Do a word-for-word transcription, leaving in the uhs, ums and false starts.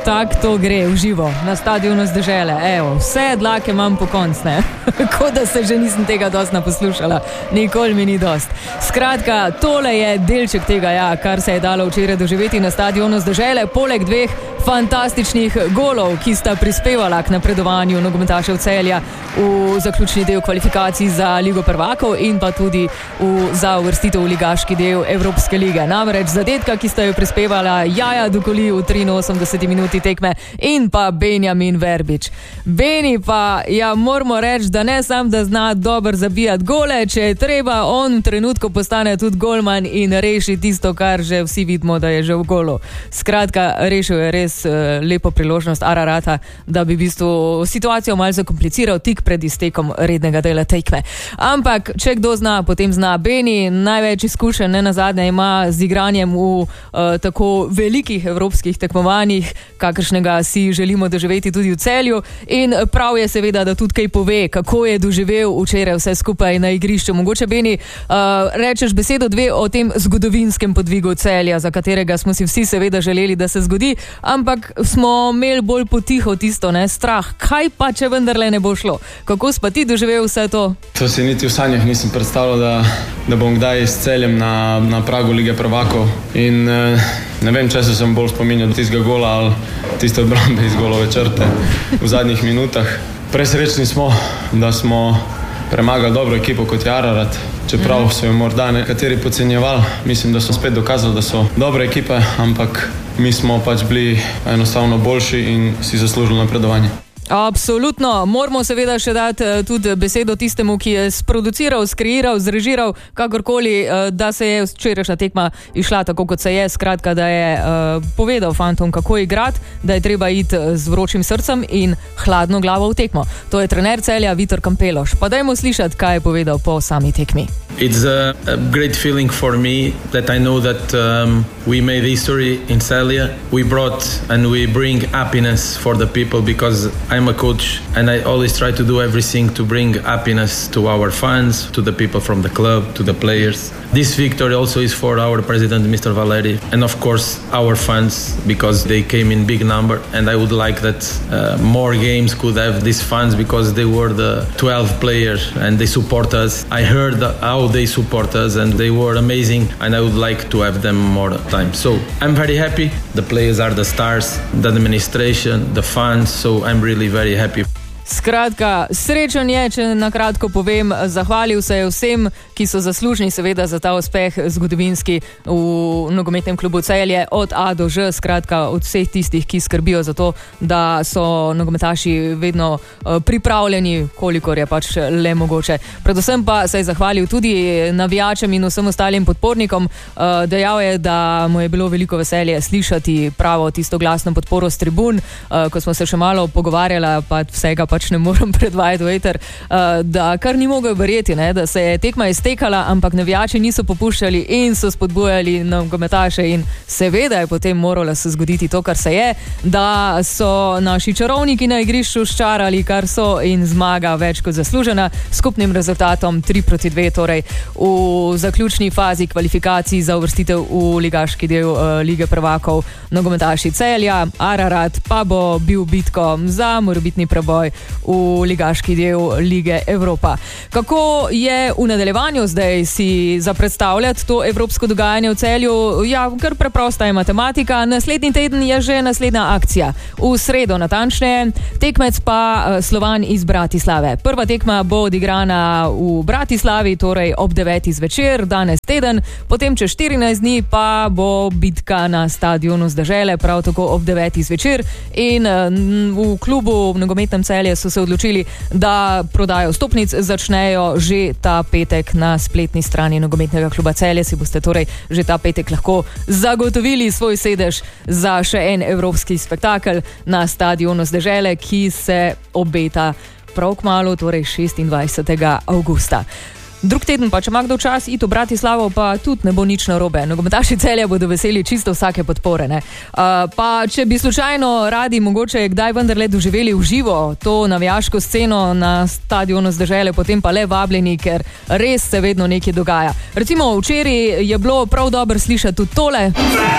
Tak to gre v živo na stadionu z Dežele. Evo, vse dlake imam po konc, ne? Kot da se že nisem tega dost naposlušala. Nikoli mi ni dost. Skratka, tole je delček tega, ja, kar se je dalo včeraj doživeti na stadionu z Dežele, poleg dveh fantastičnih golov, ki sta prispevala k napredovanju nogometašev Celja v zaključni del kvalifikacij za Ligo prvakov in pa tudi v, za uvrstitev v ligaški del Evropske lige. Namreč zadetka, ki sta jo prispevala Jaja Dukoli v triinosemdeseti minuti tekme in pa Benjamin Verbič. Beni pa, ja, moramo reči, da ne sam, da zna dobro zabijati gole, če je treba, on v trenutku postane tudi golman in reši tisto, kar že vsi vidimo, da je že v golu. Skratka, rešil je res uh, lepo priložnost Ararata, da bi v bistvu situacijo malo zakompliciral tik pred iztekom rednega dela tekme. Ampak, če kdo zna, potem zna Beni. Največ izkušenj, ne nazadnje, ima z igranjem v uh, tako velikih evropskih tekmovanjih, kakršnega si želimo doživeti tudi v Celju. In prav je seveda, da tudi kaj pove, kako je doživel včeraj vse skupaj na igrišču. Mogoče, Beni, uh, rečeš besedo dve o tem zgodovinskem podvigu Celja, za katerega smo si vsi seveda želeli, da se zgodi, ampak smo imeli bolj potiho tisto, ne, strah. Kaj pa, če vendarle ne bo šlo? Kako si pa ti doživel vse to? To si niti v sanjah nisem predstavljal, da, da bom kdaj s Celjem na, na pragu Lige prvakov. In ne vem, če se sem bolj spominjal tistega gola ali tiste obrambe iz golove črte v zadnjih minutah. Presrečni smo, da smo premagali dobro ekipo kot je Ararat, čeprav so jo morda nekateri podcenjevali. Mislim, da so spet dokazali, da so dobre ekipe, ampak mi smo pač bili enostavno boljši in si zaslužili napredovanje. Absolutno. Moramo seveda še dati tudi besedo tistemu, ki je sproduciral, skreiral, zrežiral, kakorkoli, da se je včerajšnja tekma išla tako, kot se je. Skratka, da je uh, povedal fantom, kako igrati, da je treba iti z vročim srcem in hladno glavo v tekmo. To je trener Celja Vitor Kampeloš. Pa dajmo slišati, kaj je povedal po sami tekmi. It's a, a great feeling for me that I know that um, we made history in Celje. We brought and we bring happiness for the people because I'm a coach and I always try to do everything to bring happiness to our fans, to the people from the club, to the players. This victory also is for our president, Mister Valeri, and of course our fans because they came in big number, and I would like that uh, more games could have these fans because they were the twelve players and they support us. I heard how they support us and they were amazing, and I would like to have them more time. So I'm very happy. The players are the stars, the administration, the fans, so I'm really very happy. Skratka, srečen je, če na kratko povem, zahvalil se je vsem, ki so zaslužni seveda za ta uspeh zgodovinski v nogometnem klubu Celje, od A do Ž, skratka od vseh tistih, ki skrbijo za to, da so nogometaši vedno pripravljeni, kolikor je pač le mogoče. Predvsem pa se je zahvalil tudi navijačem in vsem ostalim podpornikom. Dejal je, da mu je bilo veliko veselje slišati pravo tisto glasno podporo s tribun, ko smo se še malo pogovarjala, pa vsega pač ne morem predvajati veter, da kar ni mogel verjeti, ne, da se je tekma iztekala, ampak navijači niso popuščali in so spodbujali nogometaše in seveda je potem moralo se zgoditi to, kar se je, da so naši čarovniki na igrišču ščarali, kar so, in zmaga več kot zaslužena, skupnim rezultatom tri proti dve, torej v zaključni fazi kvalifikacij za uvrstitev v ligaški del uh, Lige prvakov nogometaši Celja. Ararat pa bo bil bitko za morebitni preboj v ligaški del Lige Evropa. Kako je v nadaljevanju zdaj si za predstavljati to evropsko dogajanje v Celju? Ja, kar preprosta je matematika. Naslednji teden je že naslednja akcija. V sredo natančneje, tekmec pa Slovan iz Bratislave. Prva tekma bo odigrana v Bratislavi, torej ob devetih zvečer, danes teden, potem čez štirinajst dni pa bo bitka na stadionu z Dežele, prav tako ob devetih zvečer, in v klubu v nogometnem Celje so se odločili, da prodajo vstopnic začnejo že ta petek na spletni strani nogometnega kluba Celje. Si boste torej že ta petek lahko zagotovili svoj sedež za še en evropski spektakel na stadionu z Dežele, ki se obeta prav kmalu, torej šestindvajsetega avgusta. Drug teden pa, če ima kdo čas iti v Bratislavo, pa tudi ne bo nič narobe. Nogometaši Celja bodo veseli čisto vsake podpore, ne. Uh, pa če bi slučajno radi mogoče kdaj vendarle doživeli v živo to navijaško sceno na stadionu z Dežele, potem pa le vabljeni, ker res se vedno nekaj dogaja. Recimo včeraj je bilo prav dobro slišati tudi tole.